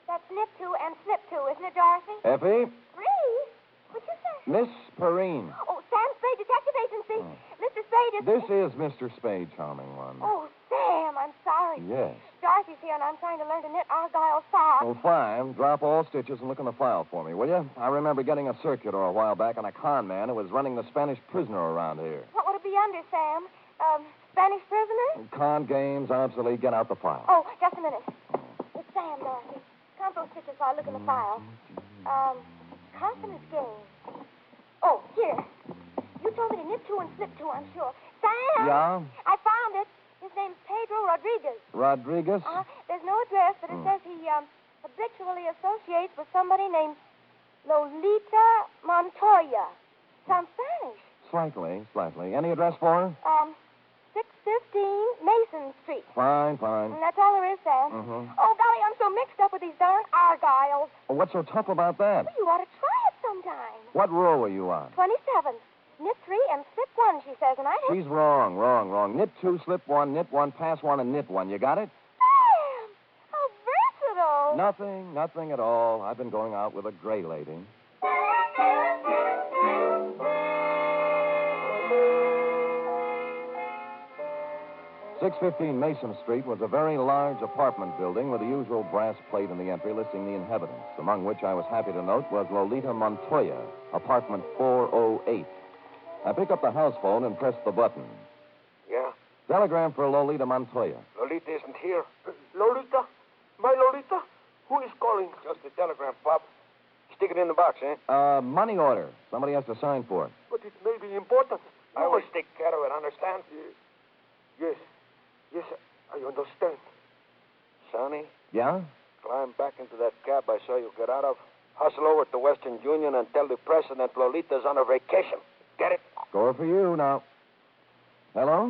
That's nip to and snip to, isn't it, Dorothy? Effie? Reed? What'd you say? Miss Perrine. Oh, Sam Spade, Detective Agency. Mr. Spade is... This is Mr. Spade, charming one. Oh, Sam, I'm sorry. Yes. Dorothy's here, and I'm trying to learn to knit Argyle socks. Well, fine. Drop all stitches and look in the file for me, will you? I remember getting a circular a while back on a con man who was running the Spanish prisoner around here. What would it be under, Sam? Spanish prisoner? Con games, obsolete. Get out the file. Oh, just a minute. It's Sam, Dorothy. Count those stitches while I look in the file. Confidence game. Oh, here. You told me to nip to and slip to, I'm sure. Sam! Yeah? I found it. His name's Pedro Rodriguez. Rodriguez? There's no address, but it says he, habitually associates with somebody named Lolita Montoya. Sounds Spanish. Slightly. Any address for her? 615 Mason Street. Fine. And that's all there is, Sam. Oh, golly, I'm so mixed up with these darn Argyles. Well, what's so tough about that? Well, you ought to try it sometime. What row are you on? 27. Knit 3 and slip 1, she says, and I don't... She's wrong. Knit 2, slip 1, knit 1, pass 1, and knit 1. You got it? Sam! How versatile. Nothing at all. I've been going out with a gray lady. "615 Mason Street was a very large apartment building with the usual brass plate in the entry listing the inhabitants, among which I was happy to note was Lolita Montoya, apartment 408. I picked up the house phone and pressed the button. Yeah? Telegram for Lolita Montoya. Lolita isn't here. Lolita? My Lolita? Who is calling? Just a telegram, Pop. Stick it in the box, eh? Money order. Somebody has to sign for it. But it may be important. I will take care of it, understand? Yes, I understand. Sonny? Yeah? Climb back into that cab I saw you get out of. Hustle over to Western Union and tell the president Lolita's on a vacation. Get it? Score for you now. Hello?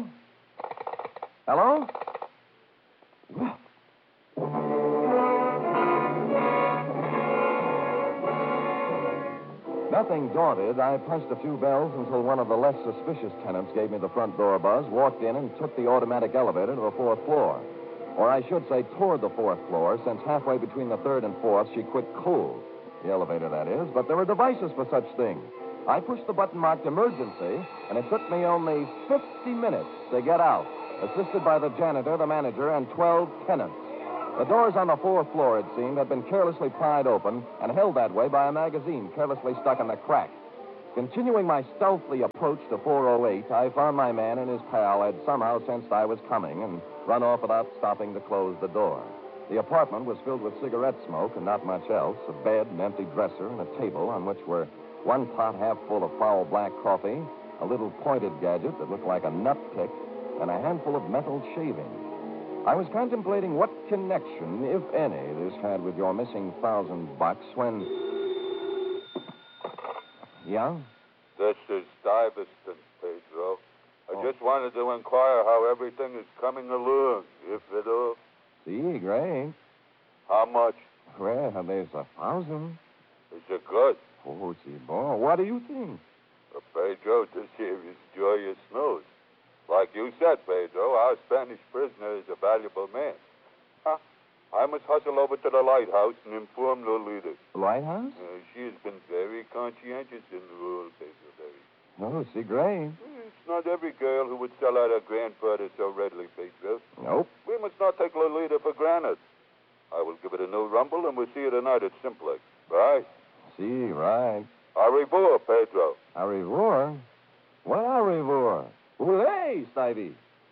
Nothing daunted, I punched a few bells until one of the less suspicious tenants gave me the front door buzz, walked in, and took the automatic elevator to the 4th floor. Or I should say toward the 4th floor, since halfway between the 3rd and 4th, she quit cold. The elevator, that is, but there are devices for such things. I pushed the button marked emergency, and it took me only 50 minutes to get out, assisted by the janitor, the manager, and 12 tenants. The doors on the 4th floor, it seemed, had been carelessly pried open and held that way by a magazine carelessly stuck in the crack. Continuing my stealthy approach to 408, I found my man and his pal had somehow sensed I was coming and run off without stopping to close the door. The apartment was filled with cigarette smoke and not much else, a bed, an empty dresser, and a table on which were one pot half full of foul black coffee, a little pointed gadget that looked like a nut pick, and a handful of metal shavings. I was contemplating what connection, if any, this had with your missing $1,000 when... Yeah? This is Stuyvesant, Pedro. I just wanted to inquire how everything is coming along, if at all. See, great. How much? Well, there's 1,000. Is it good? Oh, see, boy, what do you think? Pedro, this here is joyous news. Like you said, Pedro, our Spanish prisoner is a valuable man. I must hustle over to the lighthouse and inform Lolita. Lighthouse? She has been very conscientious in the rule, Pedro, very. Oh, see, great. It's not every girl who would sell out her grandfather so readily, Pedro. Nope. We must not take Lolita for granted. I will give it a new rumble, and we'll see her tonight at Simplex. Right? See, right. Au revoir, Pedro. Au revoir? Well, au revoir. Hooray, Stevie.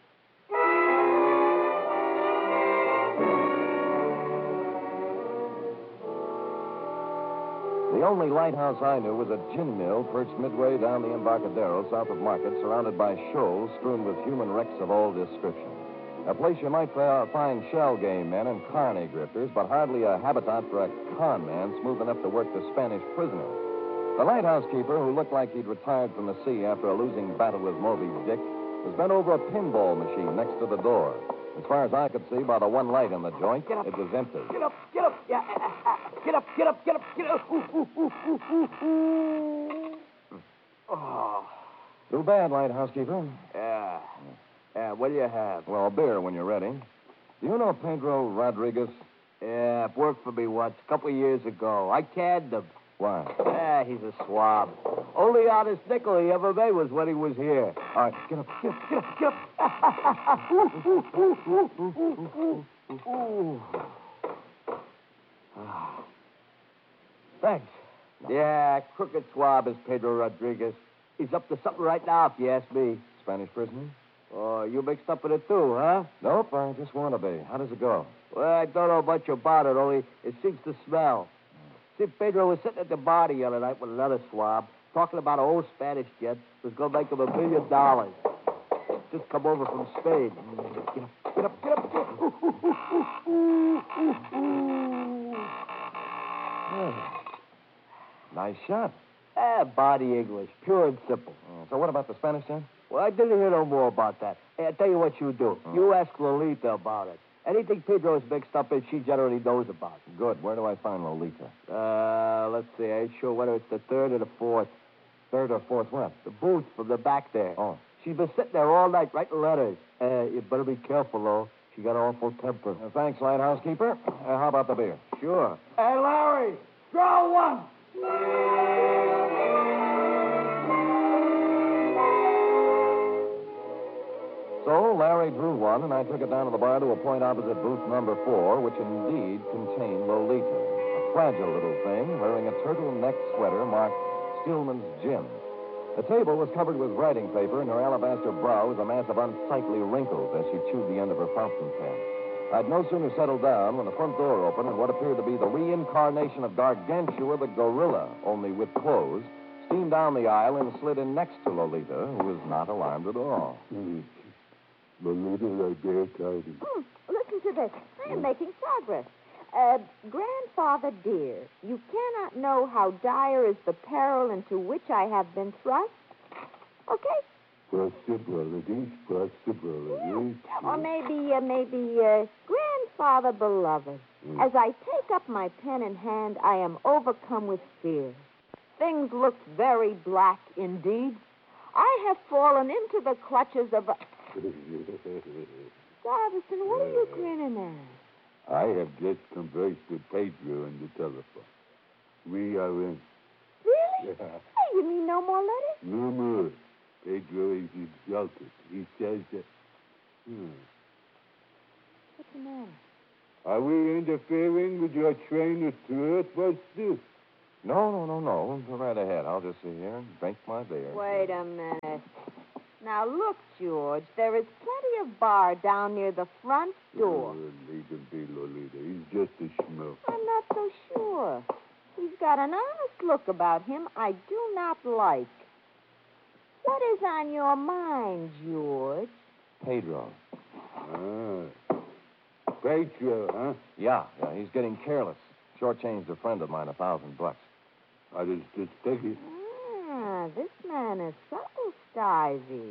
The only lighthouse I knew was a gin mill perched midway down the Embarcadero south of Market, surrounded by shoals strewn with human wrecks of all description. A place you might find shell game men and carny grifters, but hardly a habitat for a con man smooth enough to work the Spanish prisoner. The lighthouse keeper, who looked like he'd retired from the sea after a losing battle with Moby Dick, was bent over a pinball machine next to the door. As far as I could see, by the one light in the joint, it was empty. Get up. Yeah. Get up. Ooh. Oh. Too bad, lighthouse keeper. Yeah, what do you have? Well, beer when you're ready. Do you know Pedro Rodriguez? Yeah, worked for me once, a couple of years ago. I canned him. Why? He's a swab. Only honest nickel he ever made was when he was here. All right, get up, get up. Thanks. Yeah, crooked swab is Pedro Rodriguez. He's up to something right now, if you ask me. Spanish prisoner? Oh, you mixed up in it too, huh? Nope, I just want to be. How does it go? Well, I don't know much about it, only it seems to smell. See, Pedro was sitting at the bar the other night with another swab, talking about an old Spanish jet who's going to make him $1 million. Just come over from Spain. Get up. Nice shot. Body English, pure and simple. So what about the Spanish, then? Well, I didn't hear no more about that. Hey, I'll tell you what you do. You ask Lolita about it. Anything Pedro is mixed up in, she generally knows about. Good. Where do I find Lolita? Let's see. I ain't sure whether it's the third or the fourth. Third or fourth what? The booth from the back there. Oh. She's been sitting there all night writing letters. You better be careful, though. She got an awful temper. Thanks, lighthouse keeper. How about the beer? Sure. Hey, Larry, draw one. So Larry drew one, and I took it down to the bar to a point opposite booth number 4, which indeed contained Lolita, a fragile little thing wearing a turtleneck sweater marked Stillman's Gin. The table was covered with writing paper, and her alabaster brow was a mass of unsightly wrinkles as she chewed the end of her fountain pen. I'd no sooner settled down when the front door opened and what appeared to be the reincarnation of Gargantua the gorilla, only with clothes, steamed down the aisle and slid in next to Lolita, who was not alarmed at all. Lolita, I dare tidy. Listen to this. I am making progress. Grandfather dear, you cannot know how dire is the peril into which I have been thrust. Okay? Possibilities. Or maybe, Grandfather beloved. As I take up my pen in hand, I am overcome with fear. Things look very black indeed. I have fallen into the clutches of a... Garvison, what are you grinning at? I have just conversed with Pedro on the telephone. We are in. Really? Yeah. Hey, you mean no more letters? No more. Pedro is exalted. He says that... What's the matter? Are we interfering with your train of thought? What's this? No. Go right ahead. I'll just sit here and drink my beer. Wait a minute. Now, look, George, there is plenty of bar down near the front door. Leave him be, Lolita. He's just a schmuck. I'm not so sure. He's got an honest look about him I do not like. What is on your mind, George? Pedro. Pedro, huh? Yeah, he's getting careless. Shortchanged a friend of mine $1,000. I just take it. This man is supple, Stivey.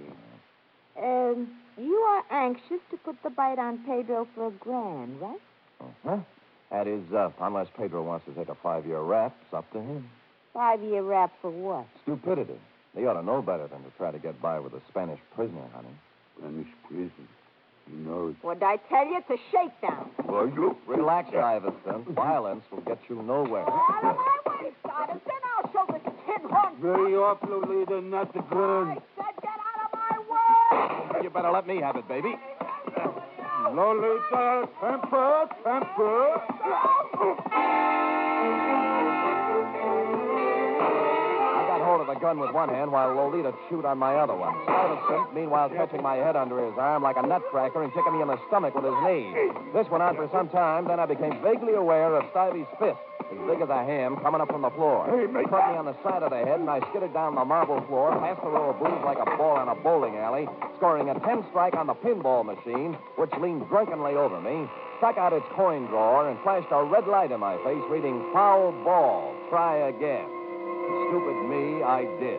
You are anxious to put the bite on Pedro for $1,000, right? Uh-huh. That is, unless Pedro wants to take a 5-year rap, it's up to him. 5-year rap for what? Stupidity. They ought to know better than to try to get by with a Spanish prisoner, honey. Spanish prison. You know. What'd I tell you? It's a shakedown. Well, you... Relax, Iverson. Violence will get you nowhere. Out of my way, Stuyvesant. I'll show this tin horn. Very off, Lolita, not the gun. I said get out of my way. You better let me have it, baby. Lolita, temper. I got hold of the gun with one hand while Lolita chewed on my other one. Stuyvesant, meanwhile, catching my head under his arm like a nutcracker and kicking me in the stomach with his knee. This went on for some time, then I became vaguely aware of Stuyvesant's fist, as big as a ham, coming up from the floor. He caught me on the side of the head, and I skidded down the marble floor, past the row of booths like a ball in a bowling alley, scoring a 10-strike on the pinball machine, which leaned drunkenly over me, stuck out its coin drawer, and flashed a red light in my face, reading, "Foul ball, try again." Stupid me, I did.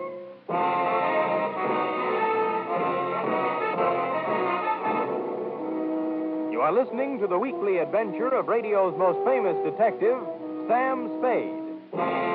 You are listening to the weekly adventure of radio's most famous detective, Sam Spade.